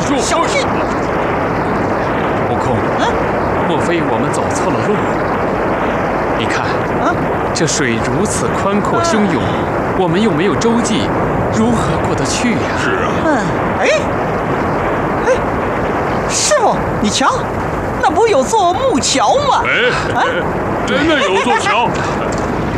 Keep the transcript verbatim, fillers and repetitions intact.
住！ 小心！ 悟空， 嗯， 莫非我们走错了路？你看， 啊， 这水如此宽阔汹涌，我们又没有舟楫，如何过得去呀？ 是啊。 嗯，哎，哎，师傅，你瞧，那不有座木桥吗？ 哎，真的有座桥。